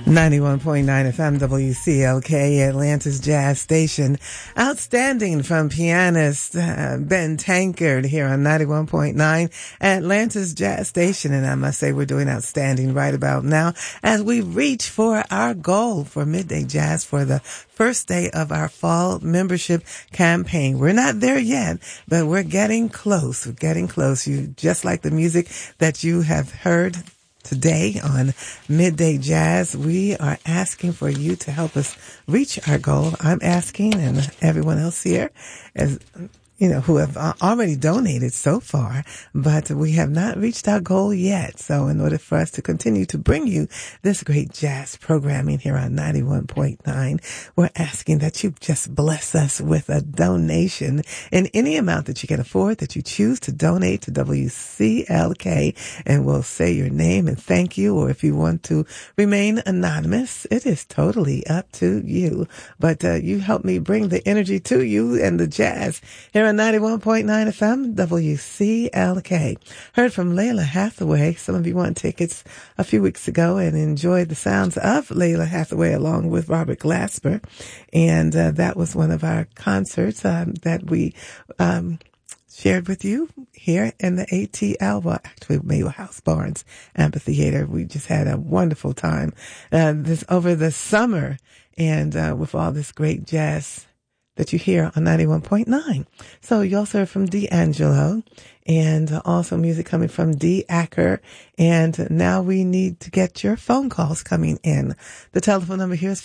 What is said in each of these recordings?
91.9 FM WCLK, Atlanta's Jazz Station. Outstanding from pianist Ben Tankard here on 91.9 Atlanta's Jazz Station. And I must say we're doing outstanding right about now as we reach for our goal for Midday Jazz for the first day of our fall membership campaign. We're not there yet, but we're getting close. We're getting close. You just like the music that you have heard today on Midday Jazz, we are asking for you to help us reach our goal. I'm asking, and everyone else here, as you know, who have already donated so far, but we have not reached our goal yet. So in order for us to continue to bring you this great jazz programming here on 91.9, we're asking that you just bless us with a donation in any amount that you can afford, that you choose to donate to WCLK, and we'll say your name and thank you, or if you want to remain anonymous, it is totally up to you. But you help me bring the energy to you and the jazz here on 91.9 FM, WCLK. Heard from Lalah Hathaway. Some of you won tickets a few weeks ago and enjoyed the sounds of Lalah Hathaway along with Robert Glasper. And that was one of our concerts that we shared with you here in the ATL, well, actually Mayo House Barnes Amphitheater. We just had a wonderful time over the summer and with all this great jazz that you hear on 91.9. So you also heard from D'Angelo and also music coming from D. Acker. And now we need to get your phone calls coming in. The telephone number here is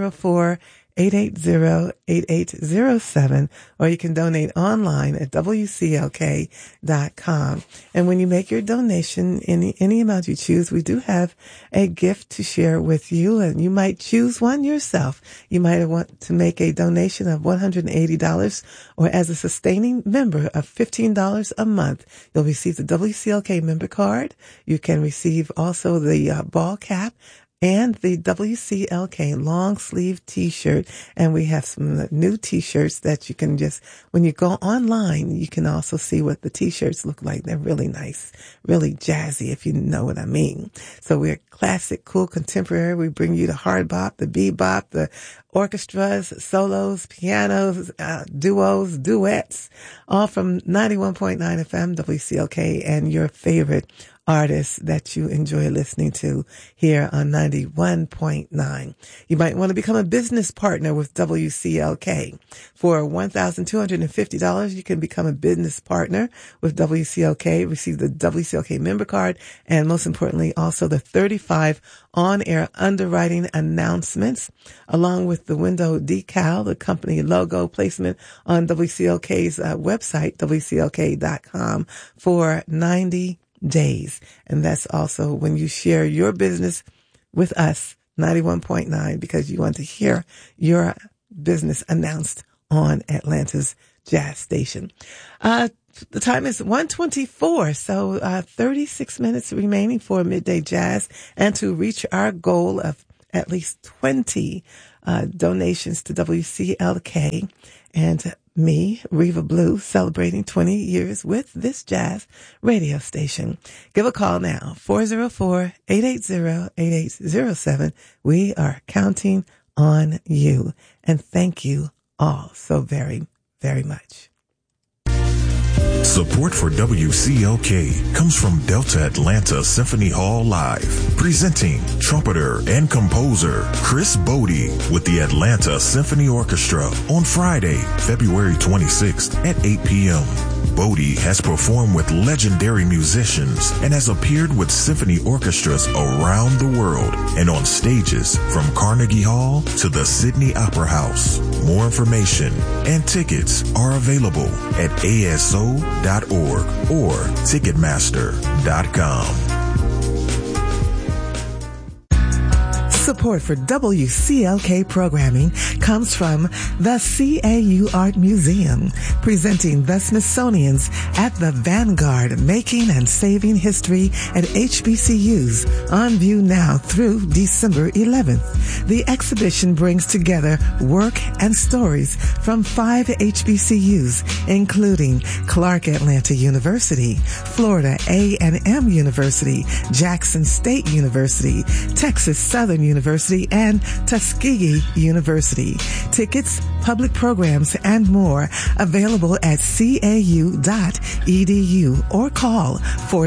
404-880-8807, or you can donate online at WCLK.com. And when you make your donation, any amount you choose, we do have a gift to share with you, and you might choose one yourself. You might want to make a donation of $180, or as a sustaining member of $15 a month. You'll receive the WCLK member card. You can receive also the ball cap and the WCLK long sleeve t-shirt. And we have some new t-shirts that you can just, when you go online, you can also see what the t-shirts look like. They're really nice, really jazzy, if you know what I mean. So we're classic, cool, contemporary. We bring you the hard bop, the bebop, the orchestras, solos, pianos, duos, duets, all from 91.9 FM WCLK and your favorite artists that you enjoy listening to here on 91.9. You might want to become a business partner with WCLK. For $1,250, you can become a business partner with WCLK, receive the WCLK member card, and most importantly, also the 35 on-air underwriting announcements, along with the window decal, the company logo placement on WCLK's website, WCLK.com, for 90 days. And that's also when you share your business with us, 91.9, because you want to hear your business announced on Atlanta's Jazz Station. The time is 1:24, so 36 minutes remaining for Midday Jazz, and to reach our goal of at least 20 donations to WCLK and me, Reva Blue, celebrating 20 years with this jazz radio station. Give a call now, 404-880-8807. We are counting on you. And thank you all so very, very much. Support for WCLK comes from Delta Atlanta Symphony Hall Live, presenting trumpeter and composer Chris Bodie with the Atlanta Symphony Orchestra on Friday, February 26th at 8 p.m. Bodie has performed with legendary musicians and has appeared with symphony orchestras around the world and on stages from Carnegie Hall to the Sydney Opera House. More information and tickets are available at ASO.org or Ticketmaster.com. Support for WCLK programming comes from the CAU Art Museum, presenting the Smithsonian's At the Vanguard, Making and Saving History at HBCUs, on view now through December 11th. The exhibition brings together work and stories from 5 HBCUs, including Clark Atlanta University, Florida A&M University, Jackson State University, Texas Southern University, University and Tuskegee University. Tickets, public programs, and more available at cau.edu or call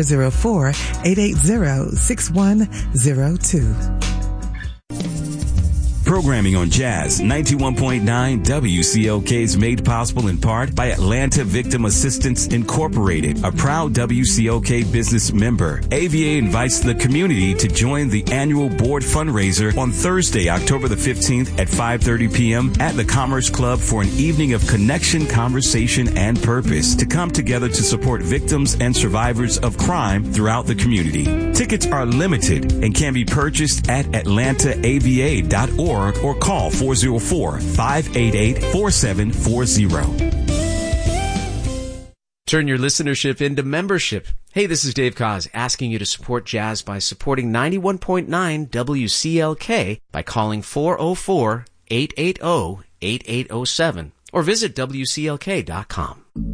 404-880-6102. Programming on Jazz 91.9 WCLK is made possible in part by Atlanta Victim Assistance Incorporated, a proud WCLK business member. AVA invites the community to join the annual board fundraiser on Thursday, October the 15th at 5:30 p.m. at the Commerce Club for an evening of connection, conversation, and purpose to come together to support victims and survivors of crime throughout the community. Tickets are limited and can be purchased at atlantava.org or call 404-588-4740. Turn your listenership into membership. Hey, this is Dave Koz asking you to support jazz by supporting 91.9 WCLK by calling 404-880-8807 or visit WCLK.com.